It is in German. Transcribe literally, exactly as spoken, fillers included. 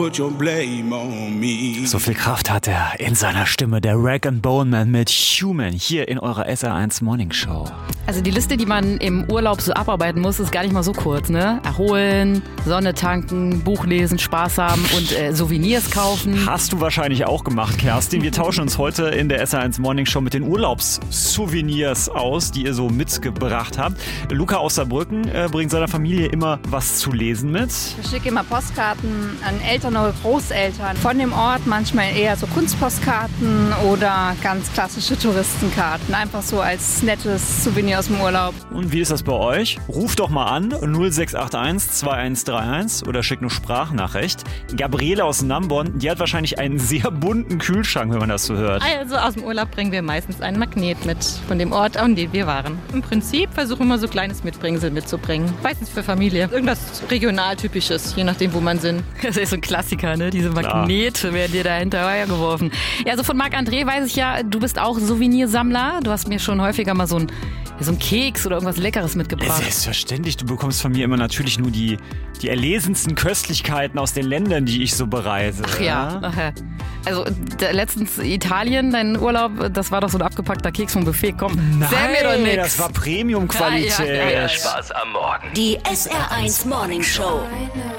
So viel Kraft hat er in seiner Stimme, der Rag and Bone Man mit Human, hier in eurer S R eins Morning Show. Also die Liste, die man im Urlaub so abarbeiten muss, ist gar nicht mal so kurz, ne? Erholen, Sonne tanken, Buch lesen, Spaß haben und äh, Souvenirs kaufen. Hast du wahrscheinlich auch gemacht, Kerstin. Wir tauschen uns heute in der S R eins Morning Show mit den Urlaubssouvenirs aus, die ihr so mitgebracht habt. Luca aus Saarbrücken äh, bringt seiner Familie immer was zu lesen mit. Ich schicke immer Postkarten an Eltern oder Großeltern von dem Ort, manchmal eher so Kunstpostkarten oder ganz klassische Touristenkarten, einfach so als nettes Souvenir aus dem Urlaub. Und wie ist das bei euch? Ruft doch mal an null sechs acht eins zwei eins drei eins oder schickt eine Sprachnachricht. Gabriele aus Nambon, die hat wahrscheinlich einen sehr bunten Kühlschrank, wenn man das so hört. Also aus dem Urlaub bringen wir meistens einen Magnet mit von dem Ort, an dem wir waren. Im Prinzip versuchen wir so kleines Mitbringsel mitzubringen. Meistens für Familie. Irgendwas regionaltypisches, je nachdem, wo man sind. Das ist so ein Klassiker, ne? Diese Magnete werden dir da hinterher geworfen. Ja, also von Marc-André weiß ich ja, du bist auch Souvenirsammler. Du hast mir schon häufiger mal so ein, so ein Keks oder irgendwas Leckeres mitgebracht. Selbstverständlich, du bekommst von mir immer natürlich nur die, die erlesensten Köstlichkeiten aus den Ländern, die ich so bereise. Ach ja, ach ja. Also der, letztens Italien, dein Urlaub, das war doch so ein abgepackter Keks vom Buffet. Komm, Nein, mir doch nix. Das war Premium-Qualität. Ja, ja, ja, ja. Spaß am Morgen. Die S R eins Morning Show.